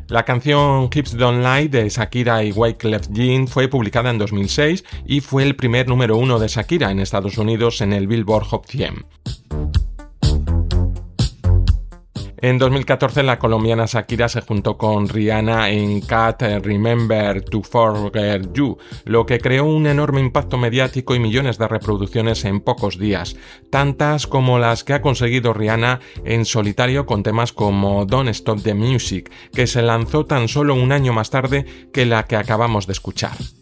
La canción Hips Don't Lie de Shakira y Wyclef Jean fue publicada en 2006 y fue el primer número 1 de Shakira en Estados Unidos en el Billboard Hot 100. En 2014 la colombiana Shakira se juntó con Rihanna en Can't Remember to Forget You, lo que creó un enorme impacto mediático y millones de reproducciones en pocos días, tantas como las que ha conseguido Rihanna en solitario con temas como Don't Stop the Music, que se lanzó tan solo un año más tarde que la que acabamos de escuchar.